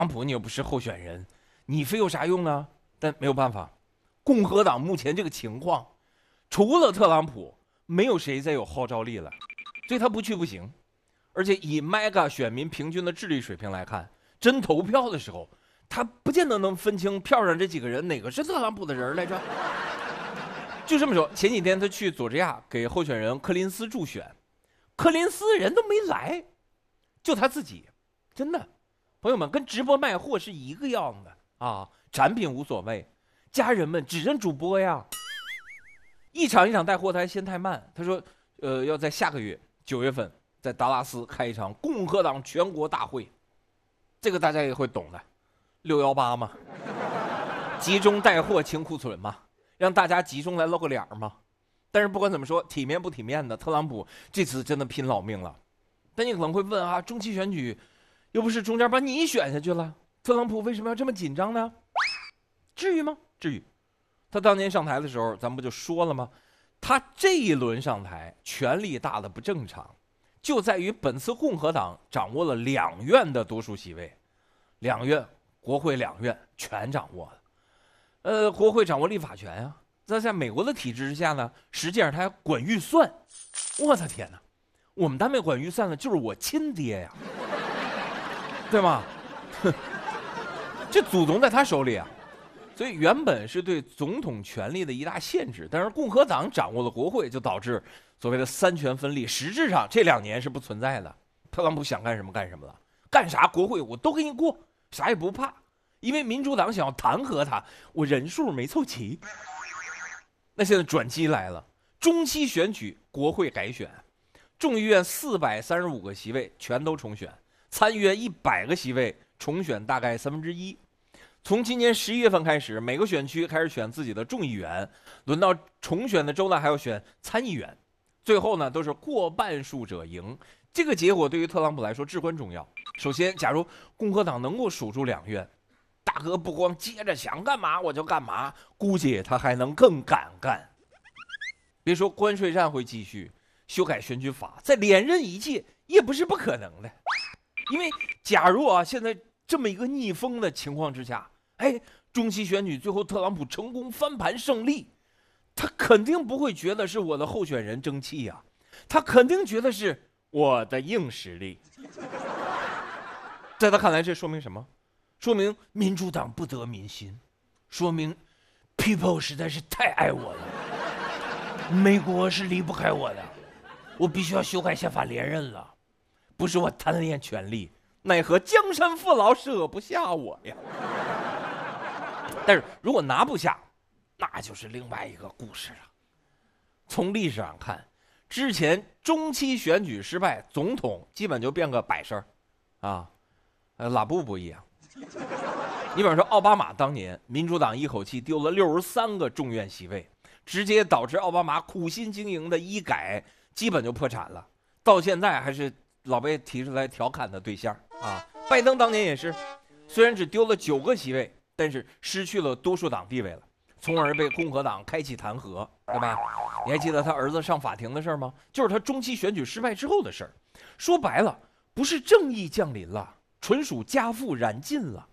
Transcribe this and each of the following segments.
朗普你又不是候选人，你非有啥用呢？但没有办法，共和党目前这个情况，除了特朗普，没有谁再有号召力了，所以他不去不行。而且以 MAGA 选民平均的智力水平来看，真投票的时候，他不见得能分清票上这几个人哪个是特朗普的人来着。就这么说，前几天他去佐治亚给候选人柯林斯助选，柯林斯人都没来，就他自己，真的，朋友们跟直播卖货是一个样的啊，产品无所谓，家人们只认主播呀。一场一场带货他还嫌太慢，他说，要在下个月9月份在达拉斯开一场共和党全国大会，这个大家也会懂的，618嘛，集中带货清库存嘛。让大家集中来露个脸嘛。但是不管怎么说，体面不体面的，特朗普这次真的拼老命了。但你可能会问啊，中期选举又不是中间把你选下去了，特朗普为什么要这么紧张呢？至于吗？至于。他当年上台的时候，咱们不就说了吗？他这一轮上台，权力大的不正常，就在于本次共和党掌握了2院的多数席位，2院国会2院全掌握了。国会掌握立法权啊，在美国的体制之下呢，实际上他还管预算。我的天哪，我们单位管预算的就是我亲爹呀，对吗？这祖宗在他手里啊，所以原本是对总统权力的一大限制，但是共和党掌握了国会，就导致所谓的3权分立，实质上这2年是不存在的。特朗普想干什么干什么了，干啥国会我都给你过，啥也不怕。因为民主党想要弹劾他，我人数没凑齐。那现在转机来了，中期选举国会改选，众议院435个席位全都重选，参议院100个席位重选大概1/3。从今年11月份开始，每个选区开始选自己的众议员，轮到重选的州呢还要选参议员，最后呢都是过半数者赢。这个结果对于特朗普来说至关重要。首先，假如共和党能够守住2院，大哥不光接着想干嘛我就干嘛，估计他还能更敢干。别说关税战会继续，修改选举法，再连任一届也不是不可能的。因为假如啊，现在这么一个逆风的情况之下，中期选举最后特朗普成功翻盘胜利，他肯定不会觉得是我的候选人争气啊，他肯定觉得是我的硬实力。在他看来，这说明什么？说明民主党不得民心，说明 people 实在是太爱我了，美国是离不开我的，我必须要修改宪法连任了。不是我贪恋权力，奈何江山父老舍不下我呀。但是如果拿不下，那就是另外一个故事了。从历史上看，之前中期选举失败，总统基本就变个摆设啊，拉布不一样。你比方说奥巴马当年民主党一口气丢了63个众院席位，直接导致奥巴马苦心经营的医改基本就破产了，到现在还是老被提出来调侃的对象啊。拜登当年也是，虽然只丢了9个席位，但是失去了多数党地位了，从而被共和党开启弹劾，对吧？你还记得他儿子上法庭的事吗？就是他中期选举失败之后的事儿。说白了，不是正义降临了，纯属家父燃尽了。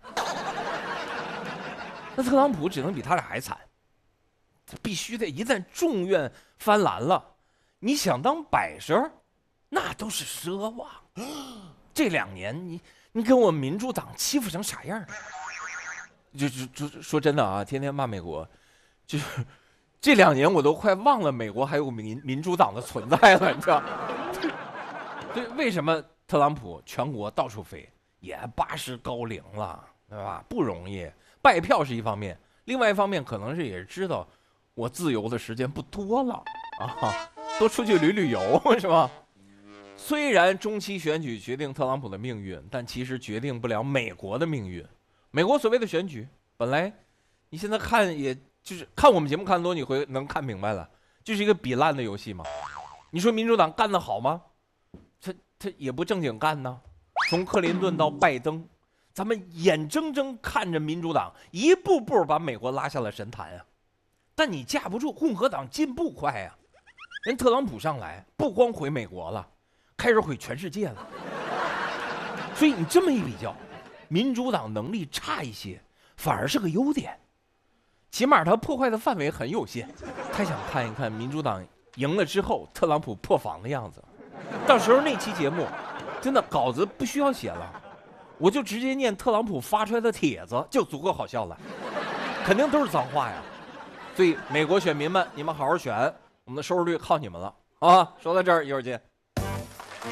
那特朗普只能比他俩还惨，必须得一旦众院翻蓝了，你想当摆设，那都是奢望。这2年你给我民主党欺负成啥样了？就说真的啊，天天骂美国，就是这2年我都快忘了美国还有民主党的存在了，你知道？对，为什么特朗普全国到处飞，也80高龄了，对吧？不容易，拜票是一方面，另外一方面可能是也是知道我自由的时间不多了啊，多出去旅游是吧？虽然中期选举决定特朗普的命运，但其实决定不了美国的命运。美国所谓的选举，本来你现在看，也就是看我们节目看多，你会能看明白了，就是一个比烂的游戏嘛。你说民主党干得好吗？他也不正经干呢。从克林顿到拜登，咱们眼睁睁看着民主党一步步把美国拉下了神坛啊。但你架不住共和党进步快啊，人特朗普上来不光毁美国了，开始毁全世界了。所以你这么一比较， 民主党能力差一些，反而是个优点。起码他破坏的范围很有限。太想看一看民主党赢了之后特朗普破防的样子。到时候那期节目，真的稿子不需要写了，我就直接念特朗普发出来的帖子就足够好笑了，肯定都是脏话呀。所以美国选民们，你们好好选，我们的收视率靠你们了啊！说到这儿，一会儿见。